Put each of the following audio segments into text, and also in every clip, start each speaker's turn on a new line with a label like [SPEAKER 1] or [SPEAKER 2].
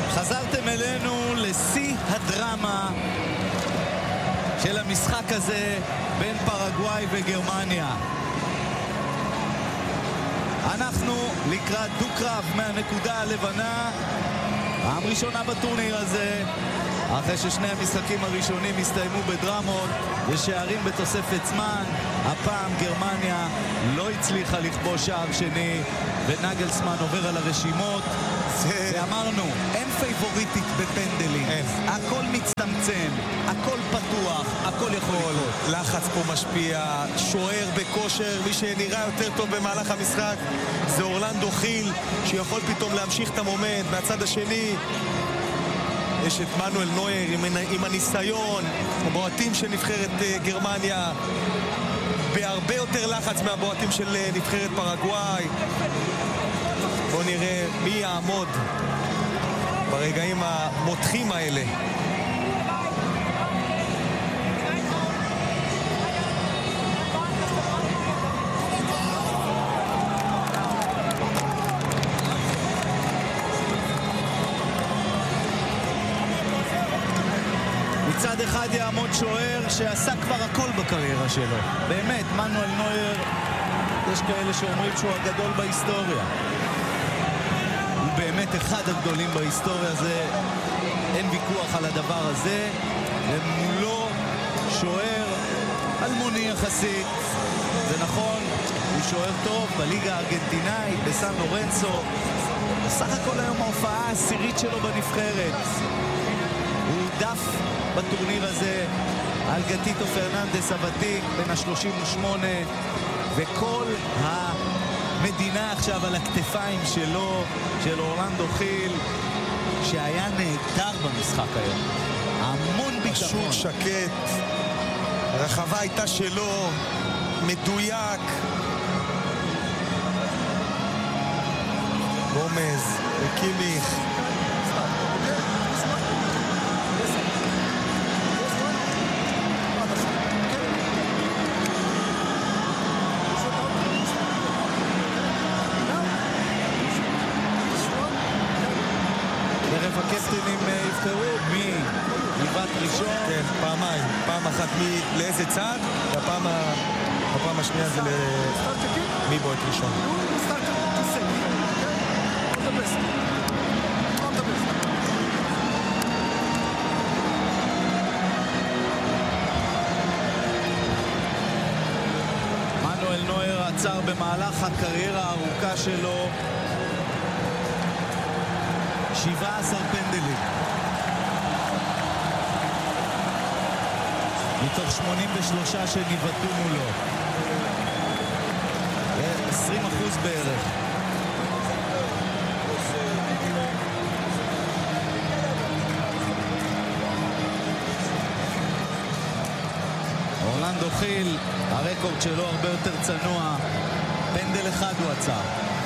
[SPEAKER 1] חזרתם אלינו לשיא הדרמה של המשחק הזה בין פרגוואי וגרמניה. אנחנו לקראת דו-קרב מהנקודה הלבנה, פעם ראשונה בטורניר הזה, אחרי ששני המשחקים הראשונים הסתיימו בדרמות ושערים בתוספת זמן. הפעם גרמניה לא הצליחה לכבוש שער שני ונגלסמן עובר על הרשימות. ואמרנו, אין פייבוריטית בפנדלים, הכל מצטמצם, הכל פתוח, הכל יכול לקרות.
[SPEAKER 2] לחץ פה משפיע, שוער בכושר, מי שנראה יותר טוב במהלך המשחק זה אורלנדו חיל, שיכול פתאום להמשיך את המומנט. מהצד השני יש את מנואל נויר עם הניסיון, הבועטים של נבחרת גרמניה בהרבה יותר לחץ מהבועטים של נבחרת פרגוואי. בואו נראה מי יעמוד ברגעים המותחים האלה.
[SPEAKER 1] מצד אחד יעמוד שוער שעשה כבר הכל בקריירה שלו. באמת, מנואל נויר, יש כאלה שאומרים שהוא הגדול בהיסטוריה. הוא באמת אחד הגדולים בהיסטוריה, זה אין ויכוח על הדבר הזה. ומולו שוער אלמוני יחסית, זה נכון, הוא שוער טוב בליגה הארגנטינאית, בסן לורנסו. בסך הכל היום ההופעה העשירית שלו בנבחרת. הוא דף בטורניר הזה על גטיטו פרננדס הוותיק בן ה-38, וכל המדינה עכשיו על הכתפיים שלו, של אורלנדו חיל, שהיה נהדר במשחק היום. המון ביטחון.
[SPEAKER 2] פשוט שקט, הרחבה הייתה שלו, מדויק. גומז וקימיך,
[SPEAKER 1] הקפטנים יבחרו מי ילבט ראשון.
[SPEAKER 2] כן, פעמיים. פעם אחת מי לאיזה צד, והפעם השנייה זה מי בועט ראשון.
[SPEAKER 1] מנואל נויר עצר במהלך הקריירה הארוכה שלו 17 פנדלים מתוך 83 שניבטו מולו, 20% בערך. אורלנדו חיל, הרקורד שלו הרבה יותר צנוע, פנדל אחד הוא עצר.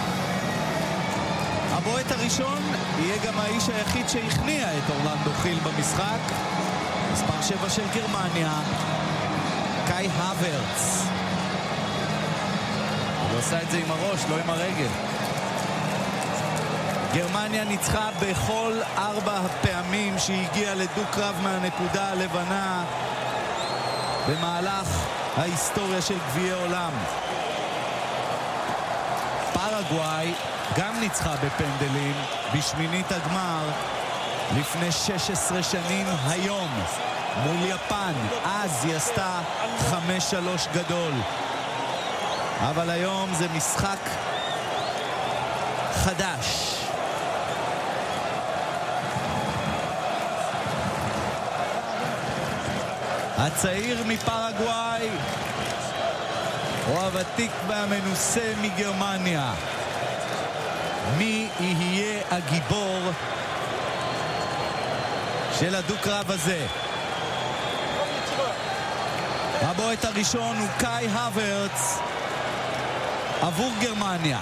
[SPEAKER 1] הבועט הראשון יהיה גם האיש היחיד שהכניע את אורלנדו חיל במשחק. מספר 7 של גרמניה, קאי הוורץ. הוא עושה את זה עם הראש, לא עם הרגל. גרמניה ניצחה בכל 4 הפעמים שהגיעה לדו-קרב מהנקודה הלבנה במהלך ההיסטוריה של גביעי עולם. פרגוואי גם ניצחה בפנדלים בשמינית הגמר לפני 16 שנים היום מול יפן. אז היא עשתה 5-3 גדול, אבל היום זה משחק חדש. הצעיר מפרגוואי או הוותיק והמנוסה מגרמניה, מי יהיה הגיבור של הדו-קרב הזה? הבועט הראשון הוא קאי הוורץ עבור גרמניה.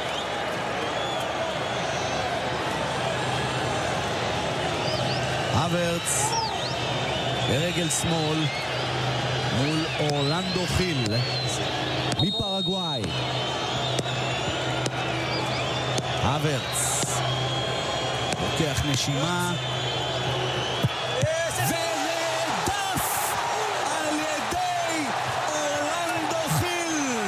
[SPEAKER 1] הוורץ ברגל שמאל מול אורלנדו חיל מפרגוואי. הוורץ לוקח נשימה. ונדף על ידי אורלנדו חיל.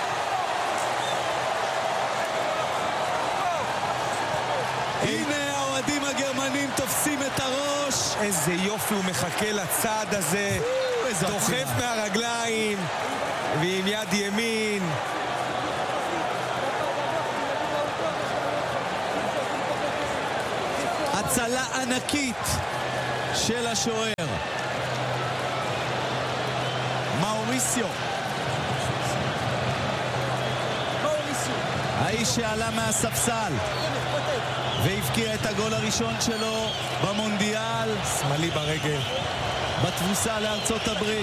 [SPEAKER 1] הנה האוהדים הגרמנים תופסים את הראש.
[SPEAKER 2] איזה יופי, הוא מחכה לצעד הזה. דוחף מהרגליים ועם יד ימין.
[SPEAKER 1] הצלה ענקית של השוער. מאוריסיו, האיש שעלה מהספסל והבקיע את הגול הראשון שלו במונדיאל,
[SPEAKER 2] שמאלי ברגל,
[SPEAKER 1] בתבוסה לארצות הברית.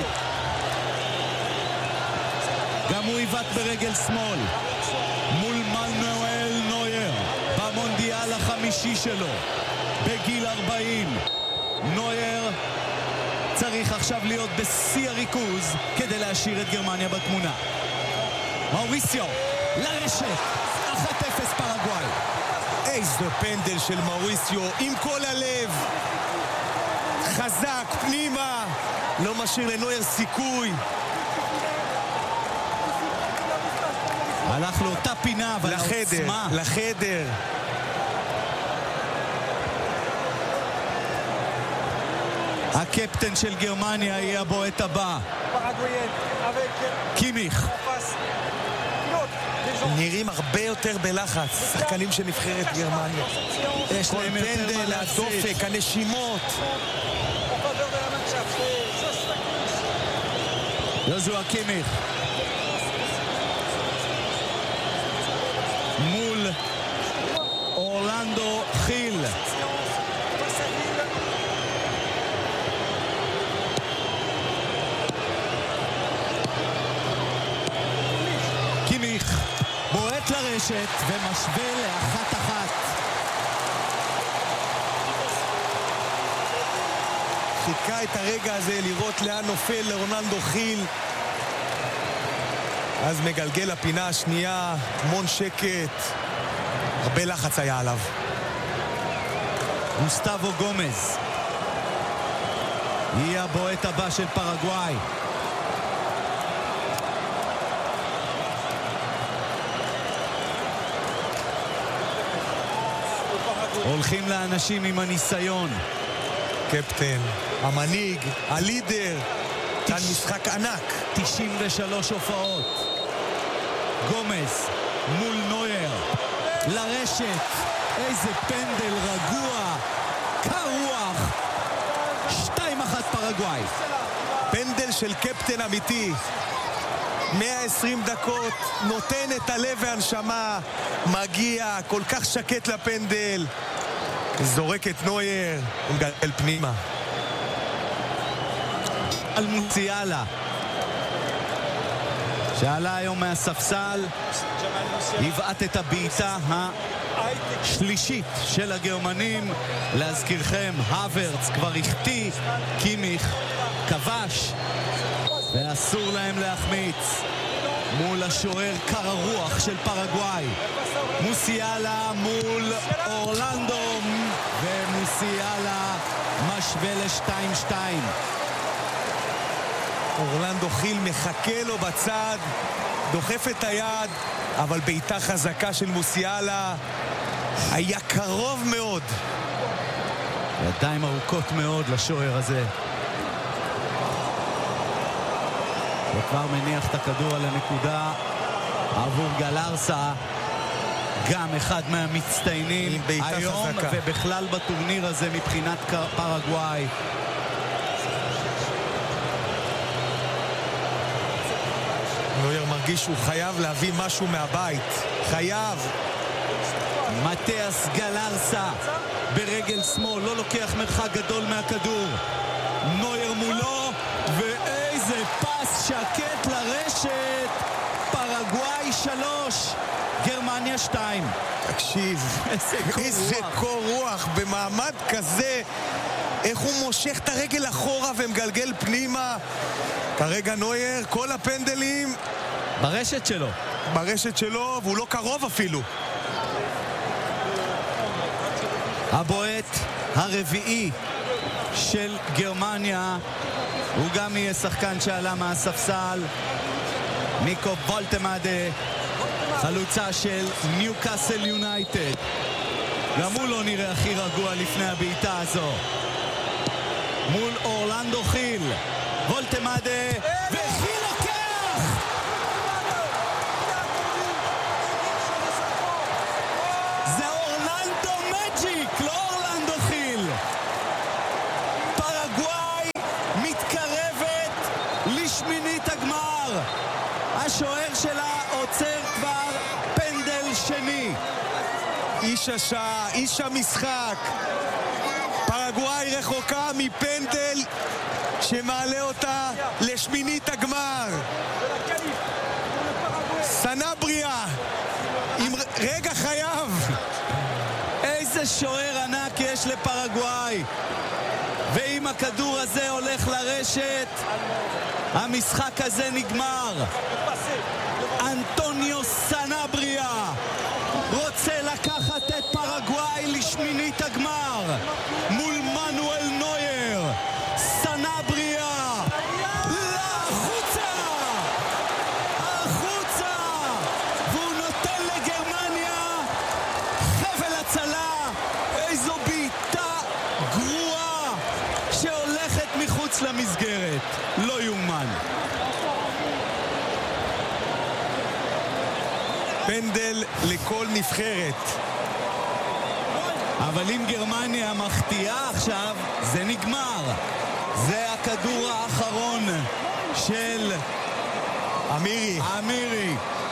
[SPEAKER 1] גם הוא עיוות ברגל שמאל מול מנואל נויר במונדיאל החמישי שלו בגיל 40. נויר צריך עכשיו להיות בשיא הריכוז כדי להשאיר את גרמניה בתמונה. מאוריסיו לרשת, 1-0 פרגוואי.
[SPEAKER 2] איזה פנדל של מאוריסיו עם כל הלב, חזק פנימה, לא משאיר לנויר סיכוי.
[SPEAKER 1] הלך לאותה פינה, אבל
[SPEAKER 2] העוצמה. לחדר.
[SPEAKER 1] הקפטן של גרמניה יהיה הבועט הבא. קימיך.
[SPEAKER 2] נראים הרבה יותר בלחץ, שחקנים של נבחרת גרמניה.
[SPEAKER 1] יש להם
[SPEAKER 2] פנדל, הדופק, הנשימות.
[SPEAKER 1] יוזואה קימיך מול אורלנדו חיל. קימיך בועט לרשת ומשווה ל1-1.
[SPEAKER 2] חיכה את הרגע הזה לראות לאן נופל לאורלנדו חיל. אז מגלגל הפינה השנייה, המון שקט, הרבה לחץ היה עליו.
[SPEAKER 1] גוסטבו גומז יהיה הבועט הבא של פרגוואי. הולכים לאנשים עם הניסיון.
[SPEAKER 2] קפטן, המנהיג, הלידר. כאן משחק ענק.
[SPEAKER 1] 93 הופעות. גומז מול נויר לרשת. איזה פנדל רגוע, קר רוח. 2-1 פרגוואי.
[SPEAKER 2] פנדל של קפטן אמיתי. 120 דקות, נותן את הלב והנשמה, מגיע, כל כך שקט לפנדל. זורק את נויר, מגלגל פנימה.
[SPEAKER 1] על מוסיאלה שעלה היום מהספסל, יבעט את הבעיטה השלישית של הגרמנים. להזכירכם, הוורץ כבר החטיא, קימיך כבש, ואסור להם להחמיץ מול השוער קר הרוח של פרגוואי. מוסיאלה מול אורלנדו, ומוסיאלה משווה ל2-2.
[SPEAKER 2] אורלנדו חיל מחכה לו בצד, דוחף את היד, אבל בעיטה חזקה של מוסיאלה. היה קרוב מאוד.
[SPEAKER 1] ידיים ארוכות מאוד לשוער הזה. וכבר מניח את הכדור על הנקודה עבור גלרסה, גם אחד מהמצטיינים היום חזקה. ובכלל בטורניר הזה מבחינת פרגוואי.
[SPEAKER 2] נויר מרגיש שהוא חייב להביא משהו מהבית. חייב.
[SPEAKER 1] מתיאס גלרסה ברגל שמאל, לא לוקח מרחק גדול מהכדור. נויר מולו, ואיזה פס שקט לרשת. פרגוואי 3, גרמניה 2.
[SPEAKER 2] תקשיב, איזה קור רוח במעמד כזה. איך הוא מושך את הרגל אחורה ומגלגל פנימה. כרגע נויר, כל הפנדלים
[SPEAKER 1] ברשת שלו.
[SPEAKER 2] ברשת שלו, והוא לא קרוב אפילו.
[SPEAKER 1] הבועט הרביעי של גרמניה, הוא גם יהיה שחקן שעלה מהספסל. ניקו וולטמאדה, חלוצה של ניוקאסל יונייטד. גם הוא לא נראה הכי רגוע לפני הבעיטה הזו. מול אורלנדו חיל, וולטמאדה, וחיל לוקח! זה אורלנדו מג'יק, לא אורלנדו חיל. פרגוואי מתקרבת לשמינית הגמר. השוער שלה עוצר כבר פנדל שני.
[SPEAKER 2] איש השעה, איש המשחק. פרגוואי רחוקה מפנדל שמעלה אותה לשמינית הגמר. סנבריה עם רגע חייו.
[SPEAKER 1] איזה שוער ענק יש לפרגוואי. ואם הכדור הזה הולך לרשת, המשחק הזה נגמר. אנטוניו סנבריה רוצה לקחת את פרגוואי לשמינית הגמר מול מנואל נויר. סנבריה לחוצה, החוצה, והוא נותן לגרמניה חבל הצלה. איזו בעיטה גרועה שהולכת מחוץ למסגרת, לא יאומן.
[SPEAKER 2] פנדל לכל נבחרת.
[SPEAKER 1] אבל אם גרמניה מחטיאה עכשיו, זה נגמר. זה הכדור האחרון של
[SPEAKER 2] אמירי.